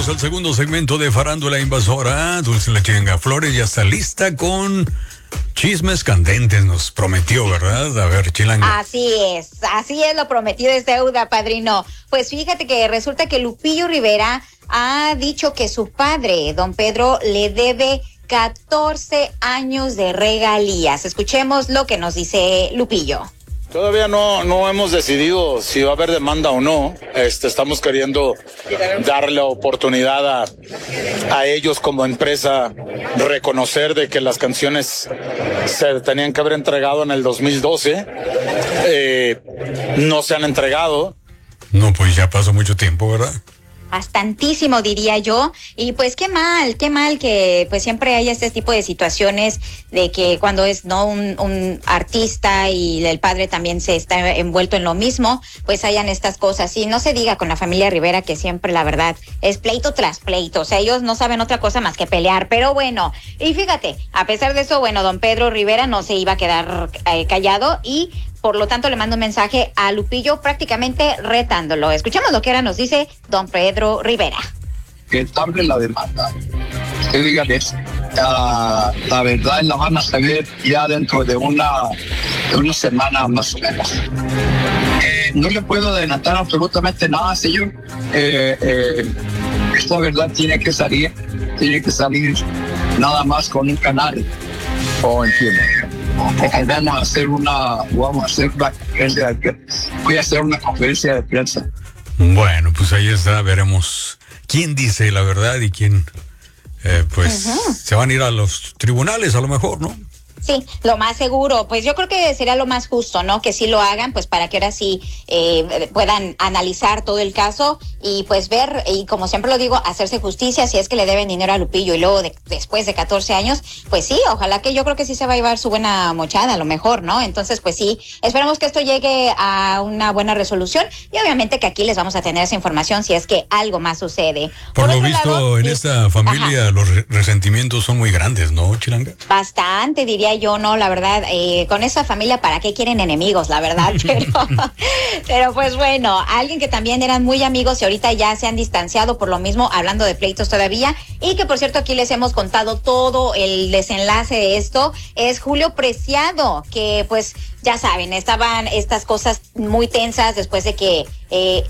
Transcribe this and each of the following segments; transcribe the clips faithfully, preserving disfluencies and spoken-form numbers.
al segundo segmento de Farándula Invasora. Dulce La Chinga Flores ya está lista con chismes candentes, nos prometió, ¿verdad? A ver, Chilanga. Así es, así es, lo prometido es deuda, padrino. Pues fíjate que resulta que Lupillo Rivera ha dicho que su padre, don Pedro, le debe catorce años de regalías. Escuchemos lo que nos dice Lupillo. Todavía no, no hemos decidido si va a haber demanda o no. Este, estamos queriendo darle la oportunidad a, a ellos como empresa reconocer de que las canciones se tenían que haber entregado en el dos mil doce. Eh, no se han entregado. No, pues ya pasó mucho tiempo, ¿verdad? Bastantísimo, diría yo, y pues qué mal, qué mal que pues siempre haya este tipo de situaciones de que cuando es no un, un artista y el padre también se está envuelto en lo mismo, pues hayan estas cosas. Y no se diga con la familia Rivera, que siempre la verdad es pleito tras pleito, o sea, ellos no saben otra cosa más que pelear, pero bueno, y fíjate, a pesar de eso, bueno, don Pedro Rivera no se iba a quedar eh, callado y por lo tanto le mando un mensaje a Lupillo prácticamente retándolo. Escuchemos lo que ahora nos dice don Pedro Rivera. Que tarde la demanda. Que digan eso. La, la verdad la van a saber ya dentro de una, de una semana más o menos. Eh, no le puedo adelantar absolutamente nada, señor. Eh, eh, esta verdad tiene que salir, tiene que salir nada más con un canal. O entiendo. Vamos a hacer una, vamos a hacer una conferencia de prensa. Voy a hacer una conferencia de prensa. Bueno, pues ahí está, veremos quién dice la verdad y quién, eh, pues, uh-huh. se van a ir a los tribunales a lo mejor, ¿no? Sí, lo más seguro, pues yo creo que sería lo más justo, ¿no? Que sí lo hagan, pues para que ahora sí eh, puedan analizar todo el caso y pues ver, y como siempre lo digo, hacerse justicia si es que le deben dinero a Lupillo y luego de, después de catorce años, pues sí, ojalá que yo creo que sí se va a llevar su buena mochada, a lo mejor, ¿no? Entonces, pues sí, esperamos que esto llegue a una buena resolución y obviamente que aquí les vamos a tener esa información si es que algo más sucede. Por, Por lo visto, lado, en sí, esta familia ajá. los resentimientos son muy grandes, ¿no, Chilanga? Bastante, diría yo, no, la verdad, eh, con esa familia, ¿para qué quieren enemigos, la verdad? Pero, pero pues bueno, alguien que también eran muy amigos y ahorita ya se han distanciado por lo mismo, hablando de pleitos todavía, y que por cierto aquí les hemos contado todo el desenlace de esto, es Julio Preciado, que pues ya saben, estaban estas cosas muy tensas después de que eh,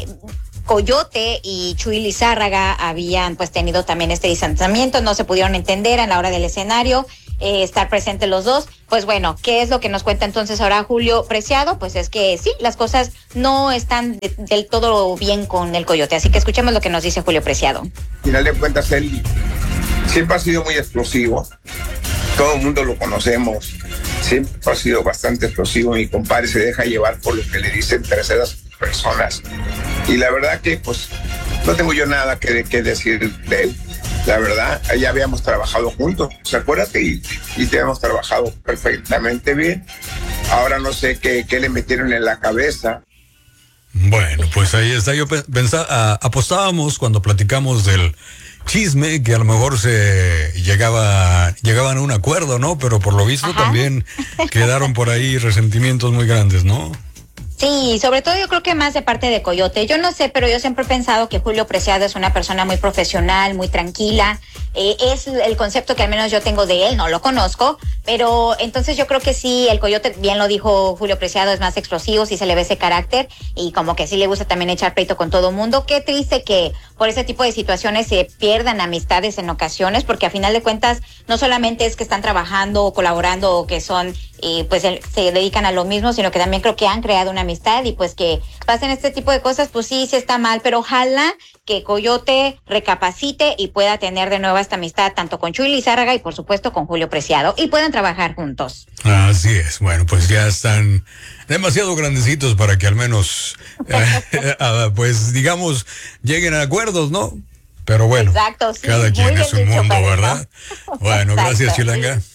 Coyote y Chuy Lizárraga habían pues tenido también este distanciamiento, no se pudieron entender a la hora del escenario, eh, estar presentes los dos. Pues bueno, ¿qué es lo que nos cuenta entonces ahora Julio Preciado? Pues es que sí, las cosas no están de, del todo bien con el Coyote, así que escuchemos lo que nos dice Julio Preciado. Al final de cuentas, él siempre ha sido muy explosivo, todo el mundo lo conocemos, siempre ha sido bastante explosivo, mi compadre se deja llevar por lo que le dicen terceras personas y la verdad que pues no tengo yo nada que, que decir de él. La verdad, ya habíamos trabajado juntos, ¿se acuérdate? Y, y te habíamos trabajado perfectamente bien. Ahora no sé qué, qué le metieron en la cabeza. Bueno, pues ahí está. Yo pensaba, apostábamos cuando platicamos del chisme que a lo mejor se llegaba, llegaban a un acuerdo, ¿no? Pero por lo visto Ajá. también quedaron por ahí resentimientos muy grandes, ¿no? Sí, sobre todo yo creo que más de parte de Coyote. Yo no sé, pero yo siempre he pensado que Julio Preciado es una persona muy profesional, muy tranquila. Eh, es el concepto que al menos yo tengo de él, no lo conozco, pero entonces yo creo que sí, el Coyote, bien lo dijo Julio Preciado, es más explosivo, sí se le ve ese carácter y como que sí le gusta también echar pleito con todo mundo. Qué triste que por ese tipo de situaciones se pierdan amistades en ocasiones, porque a final de cuentas no solamente es que están trabajando o colaborando o que son, eh, pues el, se dedican a lo mismo, sino que también creo que han creado una amistad y pues que pasen este tipo de cosas, pues sí, sí está mal, pero ojalá que Coyote recapacite y pueda tener de nuevo esta amistad tanto con Chuy Lizárraga y por supuesto con Julio Preciado y puedan trabajar juntos. Así es, bueno, pues ya están demasiado grandecitos para que al menos, eh, pues digamos, lleguen a acuerdos, ¿no? Pero bueno, Exacto, sí, cada quien es un mundo, dicho, ¿verdad? Bueno, gracias, Chilanga.